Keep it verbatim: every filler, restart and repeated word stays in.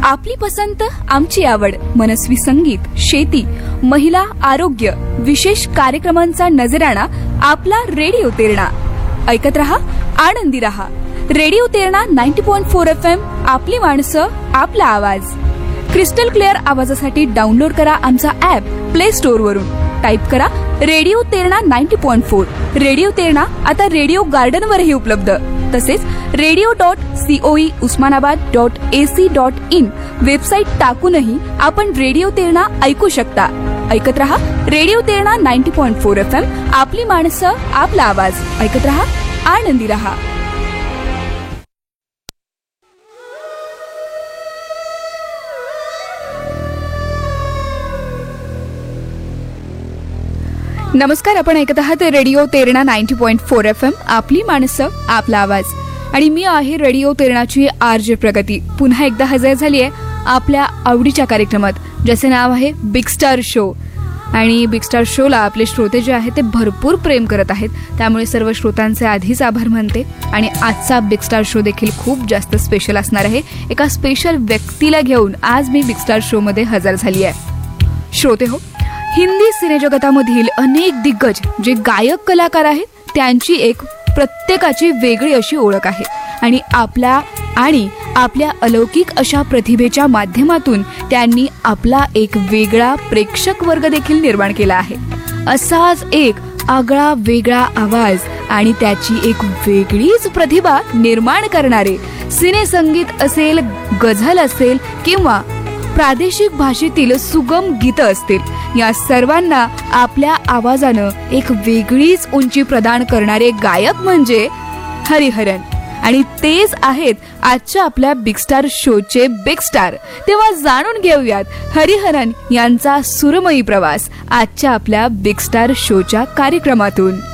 आपली पसंत आमची आवड, मनस्वी संगीत, शेती, महिला, आरोग्य, विशेष कार्यक्रमांचा नजराणा आपला रेडिओ तेरणा. ऐकत रहा, आनंदी रहा. Radio Terna ninety point four F M. आपली माणसं, आपला आवाज. क्रिस्टल क्लिअर आवाजासाठी डाउनलोड करा आमचा ऍप प्ले स्टोअर वरून. टाईप करा radio Terna ninety point four. Radio Terna आता रेडिओ गार्डन वरही उपलब्ध. तसेच radio dot COE Osmanabad dot AC dot in website टाकूनही आपण रेडिओ तेरणा ऐकू शकता. ऐकत रहा radio Terna ninety point four F M. आपली माणसं, आपला आवाज. ऐकत रहा, आनंदी रहा. नमस्कार, आपण ऐकत आहात radio Terna ninety point four F M. आपली माणसं, आपला आवाज. आणि मी आहे रेडिओ तेरणाची आर जे प्रगती. पुन्हा एकदा हजर झाली आहे आपल्या आवडीच्या कार्यक्रमात, ज्याचे नाव आहे बिग स्टार शो. आणि बिग स्टार शोला आपले श्रोते जे आहेत ते भरपूर प्रेम करत आहेत. त्यामुळे सर्व श्रोतांचे आधीच आभार मानते. आणि आजचा बिग स्टार शो देखील खूप जास्त स्पेशल असणार आहे. एका स्पेशल व्यक्तीला घेऊन आज मी बिग स्टार शो मध्ये हजर झाली आहे. श्रोते हो, हिंदी सिनेजगतामधील अनेक दिग्गज जे गायक कलाकार आहेत त्यांची एक प्रत्येकाची वेगळी अशी ओळख आहे. आणि आपल्या आणि आपल्या अलौकिक अशा प्रतिभेच्या माध्यमातून त्यांनी आपला एक वेगळा प्रेक्षक वर्ग देखील निर्माण केला आहे. असाच एक आगळा वेगळा आवाज आणि त्याची एक वेगळीच प्रतिभा निर्माण करणारे सिनेसंगीत असेल, गझल असेल किंवा प्रादेशिक भाषेतील सुगम गीतं असतील, या सर्वांना आपल्या आवाजानं एक वेगळीच उंची प्रदान करणारे गायक म्हणजे हरिहरन. आणि तेच आहेत आजच्या आपल्या बिग स्टार शोचे बिग स्टार. तेव्हा जाणून घेऊयात हरिहरन यांचा सुरमयी प्रवास आजच्या आपल्या बिग स्टार शोच्या कार्यक्रमातून.